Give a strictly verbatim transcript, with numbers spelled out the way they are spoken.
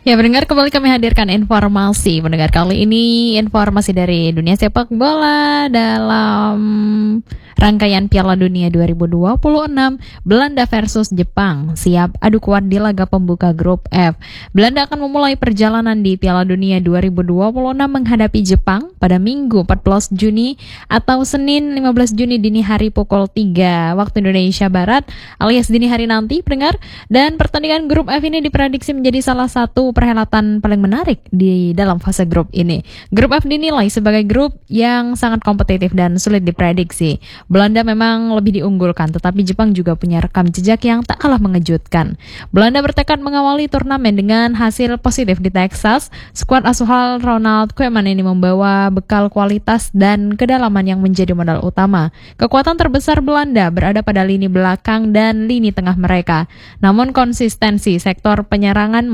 Ya, pendengar, kembali kami hadirkan informasi. Pendengar, kali ini informasi dari dunia sepak bola dalam rangkaian Piala Dunia dua ribu dua puluh enam. Belanda versus Jepang siap adu kuat di laga pembuka grup F. Belanda akan memulai perjalanan di Piala Dunia dua ribu dua puluh enam menghadapi Jepang pada Minggu empat belas Juni atau Senin lima belas Juni dini hari pukul tiga waktu Indonesia Barat alias dini hari nanti, pendengar. Dan pertandingan grup F ini diprediksi menjadi salah satu perhelatan paling menarik di dalam fase grup ini. Grup F dinilai sebagai grup yang sangat kompetitif dan sulit diprediksi. Belanda memang lebih diunggulkan, tetapi Jepang juga punya rekam jejak yang tak kalah mengejutkan. Belanda bertekad mengawali turnamen dengan hasil positif di Texas. Skuad asuhan Ronald Koeman ini membawa bekal kualitas dan kedalaman yang menjadi modal utama. Kekuatan terbesar Belanda berada pada lini belakang dan lini tengah mereka. Namun konsistensi sektor penyerangan